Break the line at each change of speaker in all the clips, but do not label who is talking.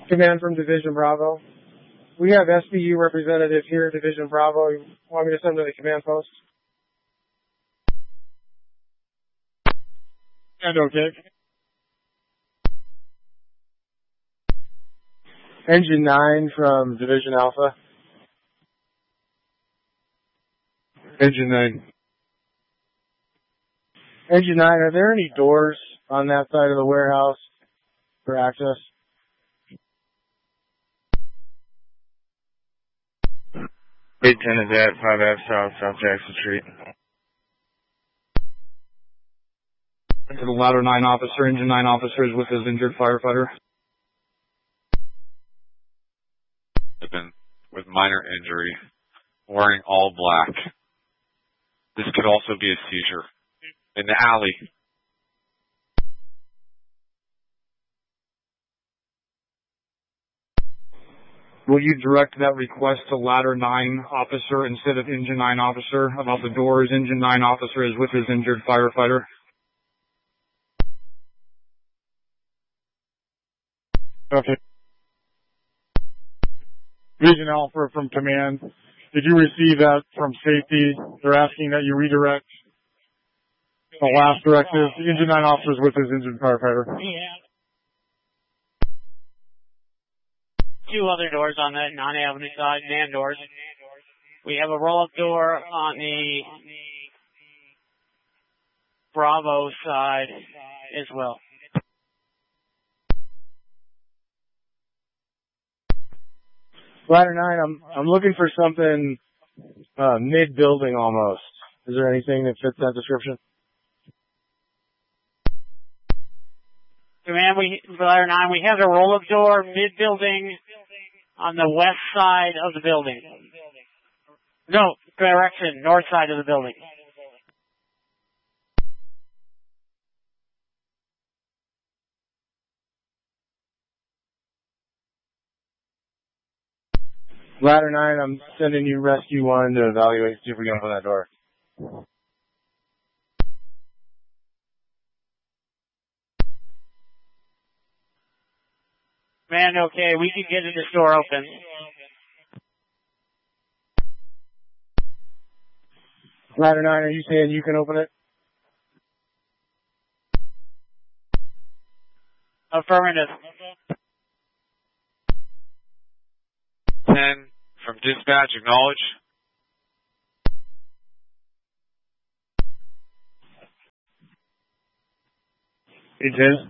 Command from Division Bravo. We have SBU representative here, Division Bravo. You want me to send to the command post? And okay. Engine 9 from Division Alpha. Engine 9. Engine 9, are there any doors on that side of the warehouse for access?
Big 10 is at 5F South, South Jackson Street.
To the ladder 9 officer, engine 9 officer is with his injured firefighter.
With minor injury, wearing all black. This could also be a seizure. In the alley.
Will you direct that request to ladder 9 officer instead of engine 9 officer about the doors? Engine 9 officer is with his injured firefighter.
Okay. Division Alpha from command. Did you receive that from safety? They're asking that you redirect the last directive. The engine 9 officer is with his injured firefighter.
Yeah. 2 other doors on the non-avenue side, man doors. We have a roll-up door on the Bravo side as well.
Ladder 9, I'm looking for something mid-building almost. Is there anything that fits that description?
Command, Ladder 9, we have a roll-up door mid-building on the west side of the building. No, correction, north side of the building.
Ladder 9, I'm sending you Rescue 1 to evaluate, see if we can open that door.
Man, okay, we can get this door open.
Ladder 9, are you saying you can open it?
Affirmative.
10 from dispatch, acknowledge.
It is.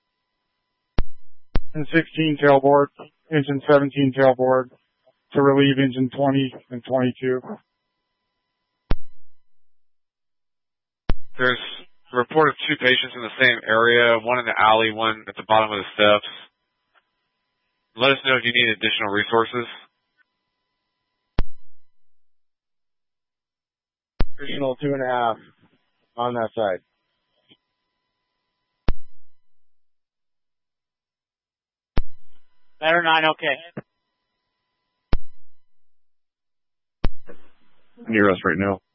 And 16 tailboard, engine 17 tailboard to relieve engine 20 and 22.
There's a report of 2 patients in the same area, one in the alley, one at the bottom of the steps. Let us know if you need additional resources.
Additional 2.5 on that side.
Ladder 9, okay.
Near us right now.